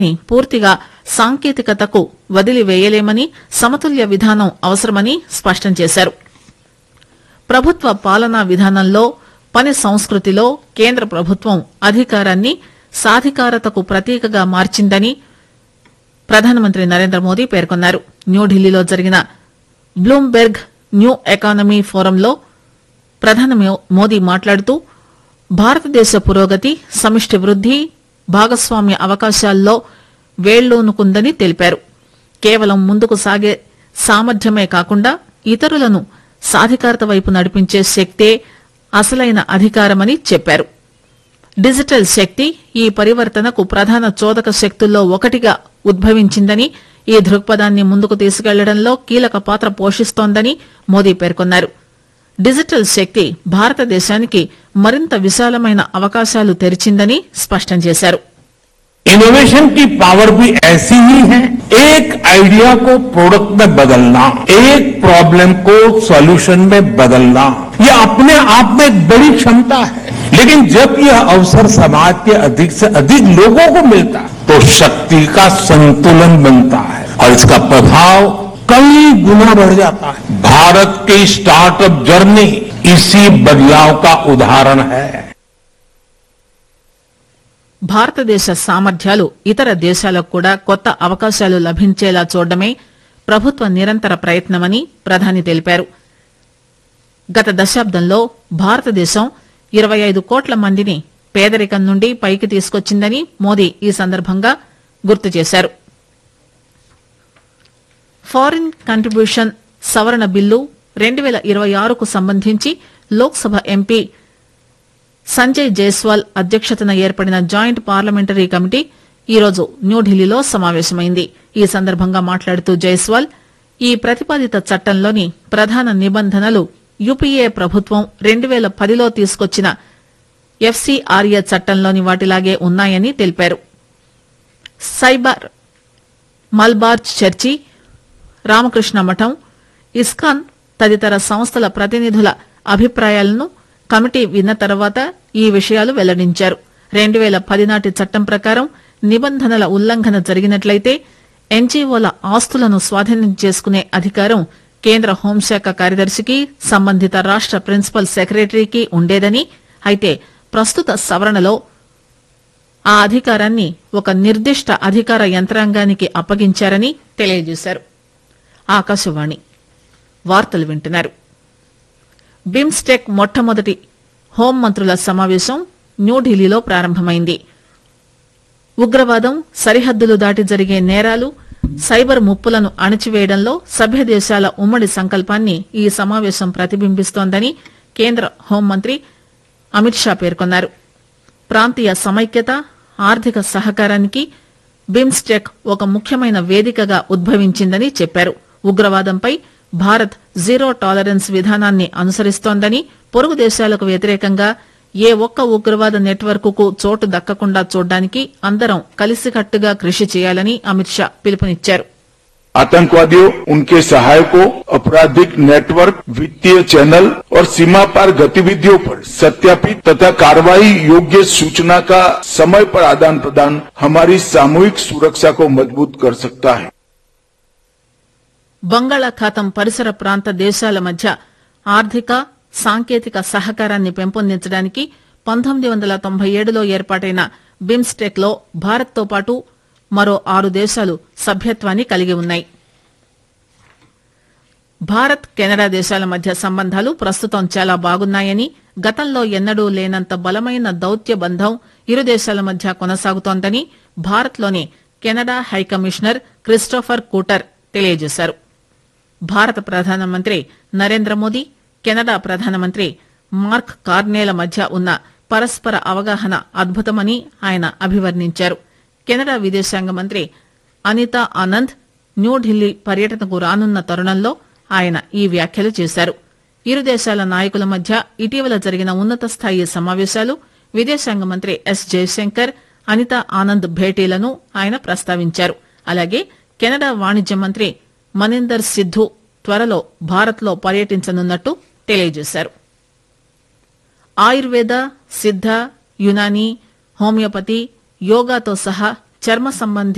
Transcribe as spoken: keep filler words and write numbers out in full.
పూర్తిగా సాంకేతికతకు వదిలివేయలేమని, సమతుల్య విధానం అవసరమని స్పష్టం చేశారు. ప్రభుత్వ పాలనా విధానంలో, పని సంస్కృతిలో కేంద్ర ప్రభుత్వం అధికారాన్ని సాధికారతకు ప్రతీకగా మార్చిందని ప్రధానమంత్రి నరేంద్ర మోదీ పేర్కొన్నారు. న్యూఢిల్లీలో జరిగిన బ్లూంబెర్గ్ న్యూ ఎకానమీ ఫోరంలో ప్రధాని మోదీ మాట్లాడుతూ భారతదేశ పురోగతి, సమిష్టి వృద్ది, భాగస్వామ్య అవకాశాల్లో వేళ్లూనుకుందని తెలిపారు. కేవలం ముందుకు సాగే సామర్థ్యమే కాకుండా ఇతరులను సాధికారత వైపు నడిపించే శక్తే అసలైన అధికారమని చెప్పారు. డిజిటల్ శక్తి ఈ పరివర్తనకు ప్రధాన చోదక శక్తుల్లో ఒకటిగా ఉద్భవించిందని, ఈ దృక్పథాన్ని ముందుకు తీసుకెళ్లడంలో కీలక పాత్ర పోషిస్తోందని మోదీ పేర్కొన్నారు. డిజిటల్ శక్తి భారతదేశానికి మరింత విశాలమైన అవకాశాలు తెరిచిందని స్పష్టం చేశారు. इनोवेशन की पावर भी ऐसी ही है, एक आइडिया को प्रोडक्ट में बदलना, एक प्रॉब्लम को सॉल्यूशन में बदलना, यह अपने आप में एक बड़ी क्षमता है. लेकिन जब यह अवसर समाज के अधिक से अधिक लोगों को मिलता है तो शक्ति का संतुलन बनता है और इसका प्रभाव कई गुना बढ़ जाता है. भारत की स्टार्टअप जर्नी इसी बदलाव का उदाहरण है. భారతదేశ సామర్థ్యాలు ఇతర దేశాలకు కూడా కొత్త అవకాశాలు లభించేలా చూడడమే ప్రభుత్వ నిరంతర ప్రయత్నమని ప్రధాని తెలిపారు. గత దశాబ్దంలో భారతదేశం ఇరవై ఐదు కోట్ల మందిని పేదరికం నుండి పైకి తీసుకొచ్చిందని మోదీ ఈ సందర్భంగా గుర్తు చేశారు. ఫారిన్ కంట్రిబ్యూషన్ సవరణ బిల్లు రెండు పేల ఇరవై ఆరుకు సంబంధించి లోక్సభ ఎంపీ సంజయ్ జైస్వాల్ అధ్యక్షతన ఏర్పడిన జాయింట్ పార్లమెంటరీ కమిటీ ఈరోజు న్యూఢిల్లీలో సమావేశమైంది. ఈ సందర్భంగా మాట్లాడుతూ జైస్వాల్ ఈ ప్రతిపాదిత చట్టంలోని ప్రధాన నిబంధనలు యూపీఏ ప్రభుత్వం రెండు పేల పదిలో తీసుకొచ్చిన ఎఫ్సీఆర్ఏ చట్టంలోని వాటిలాగే ఉన్నాయని తెలిపారు. సైబర్ మల్బార్ చర్చి, రామకృష్ణ మఠం, ఇస్కాన్ తదితర సంస్థల ప్రతినిధుల అభిప్రాయాలను కమిటీ విన్న తర్వాత ఈ విషయాలు వెల్లడించారు. రెండు పేల పది నాటి చట్టం ప్రకారం నిబంధనల ఉల్లంఘన జరిగినట్లయితే ఎన్జీఓల ఆస్తులను స్వాధీనం చేసుకునే అధికారం కేంద్ర హోంశాఖ కార్యదర్శికి, సంబంధిత రాష్ట ప్రిన్సిపల్ సెక్రటరీకి ఉండేదని, అయితే ప్రస్తుత సవరణలో ఆ అధికారాన్ని ఒక నిర్దిష్ట అధికార యంత్రాంగానికి అప్పగించారని తెలియజేశారు. ఆకాశవాణి వార్తలు వింటున్నారు. బిమ్స్టెక్ మొట్టమొదటి హోంమంత్రుల సమావేశం న్యూఢిల్లీలో ప్రారంభమైంది. ఉగ్రవాదం, సరిహద్దులు దాటి జరిగే నేరాలు, సైబర్ ముప్పులను అణచివేయడంలో సభ్య దేశాల ఉమ్మడి సంకల్పాన్ని ఈ సమావేశం ప్రతిబింబిస్తోందని కేంద్ర హోంమంత్రి అమిత్ షా పేర్కొన్నారు. ప్రాంతీయ సమైక్యత, ఆర్థిక సహకారానికి బిమ్స్టెక్ ఒక ముఖ్యమైన వేదికగా ఉద్భవించిందని చెప్పారు. ఉగ్రవాదంపై భారత్ జీరో టాలరెన్స్ విధానాన్ని అనుసరిస్తోందని, పొరుగు దేశాలకు వ్యతిరేకంగా ఏ ఒక్క ఉగ్రవాద నెట్వర్క్ కు చోటు దక్కకుండా చూడడానికి అందరం కలిసికట్టుగా కృషి చేయాలని అమిత్ షా పిలుపునిచ్చారు. आतंकवादियों, उनके सहायकों, आपराधिक नेटवर्क, वित्तीय चैनल और सीमा पार गतिविधियों पर सत्यापित तथा कार्रवाई योग्य सूचना का समय पर आदान प्रदान हमारी सामूहिक सुरक्षा को मजबूत कर सकता है. బంగాళాఖాతం పరిసర ప్రాంత దేశాల మధ్య ఆర్థిక, సాంకేతిక సహకారాన్ని పెంపొందించడానికి పంతొమ్మిది వందల తొంభై ఏడులో ఏర్పాటైన బిమ్స్టెక్ లో భారత్ తో పాటు మరో ఆరు దేశాలు సభ్యత్వాన్ని కలిగి ఉన్నాయి. భారత్, కెనడా దేశాల మధ్య సంబంధాలు ప్రస్తుతం చాలా బాగున్నాయని, గతంలో ఎన్నడూ లేనంత బలమైన దౌత్య బంధం ఇరు దేశాల మధ్య కొనసాగుతోందని భారత్లోని కెనడా హైకమిషనర్ క్రిస్టోఫర్ కూటర్ తెలియజేశారు. భారత ప్రధానమంత్రి నరేంద్ర మోదీ, కెనడా ప్రధానమంత్రి మార్క్ కార్నేల మధ్య ఉన్న పరస్పర అవగాహన అద్భుతమని ఆయన అభివర్ణించారు. కెనడా విదేశాంగ మంత్రి అనితా ఆనంద్ న్యూఢిల్లీ పర్యటనకు రానున్న తరుణంలో ఆయన ఈ వ్యాఖ్యలు చేశారు. ఇరు దేశాల నాయకుల మధ్య ఇటీవల జరిగిన ఉన్నత స్థాయి సమావేశాలు, విదేశాంగ మంత్రి ఎస్ జయశంకర్, అనితా ఆనంద్ భేటీలను ఆయన ప్రస్తావించారు. అలాగే కెనడా వాణిజ్య మంత్రి మనిందర్ సిద్ధు త్వరలో భారత్ లో పర్యటించనున్నట్టు తెలియజేశారు. ఆయుర్వేద, సిద్ధ, యునానీ, హోమియోపతి, యోగాతో సహా చర్మ సంబంధి